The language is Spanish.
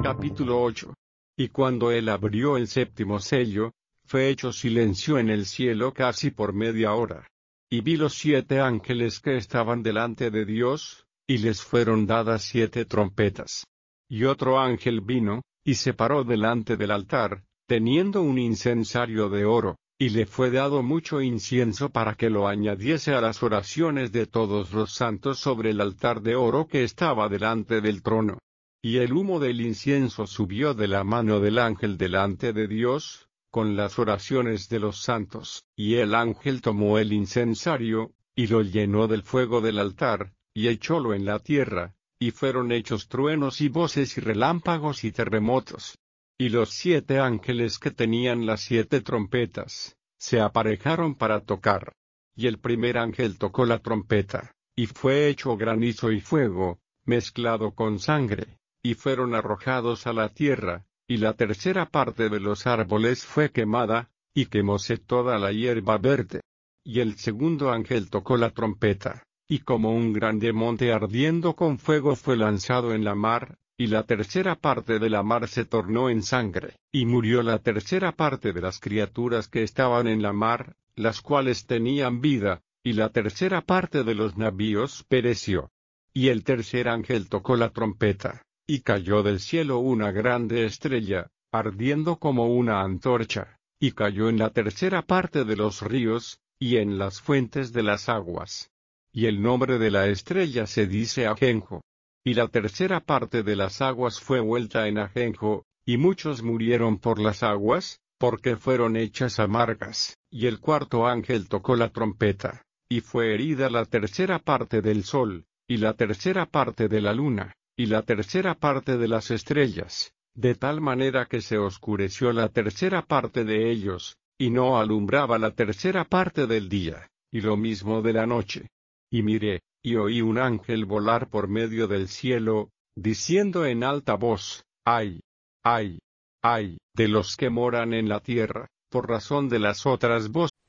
Capítulo 8. Y cuando él abrió el séptimo sello, fue hecho silencio en el cielo casi por media hora. Y vi los 7 ángeles que estaban delante de Dios, y les fueron dadas 7 trompetas. Y otro ángel vino, y se paró delante del altar, teniendo un incensario de oro, y le fue dado mucho incienso para que lo añadiese a las oraciones de todos los santos sobre el altar de oro que estaba delante del trono. Y el humo del incienso subió de la mano del ángel delante de Dios, con las oraciones de los santos. Y el ángel tomó el incensario, y lo llenó del fuego del altar, y echólo en la tierra, y fueron hechos truenos y voces y relámpagos y terremotos. Y los 7 ángeles que tenían las 7 trompetas, se aparejaron para tocar. Y el primer ángel tocó la trompeta, y fue hecho granizo y fuego, mezclado con sangre, y fueron arrojados a la tierra, y la tercera parte de los árboles fue quemada, y quemóse toda la hierba verde. Y el segundo ángel tocó la trompeta, y como un grande monte ardiendo con fuego fue lanzado en la mar, y la tercera parte de la mar se tornó en sangre, y murió la tercera parte de las criaturas que estaban en la mar, las cuales tenían vida, y la tercera parte de los navíos pereció. Y el tercer ángel tocó la trompeta, y cayó del cielo una grande estrella, ardiendo como una antorcha, y cayó en la tercera parte de los ríos, y en las fuentes de las aguas. Y el nombre de la estrella se dice Ajenjo. Y la tercera parte de las aguas fue vuelta en ajenjo, y muchos murieron por las aguas, porque fueron hechas amargas. Y el cuarto ángel tocó la trompeta, y fue herida la tercera parte del sol, y la tercera parte de la luna, y la tercera parte de las estrellas, de tal manera que se oscureció la tercera parte de ellos, y no alumbraba la tercera parte del día, y lo mismo de la noche. Y miré, y oí un ángel volar por medio del cielo, diciendo en alta voz: ¡Ay! ¡Ay! ¡Ay! De los que moran en la tierra, por razón de las otras voces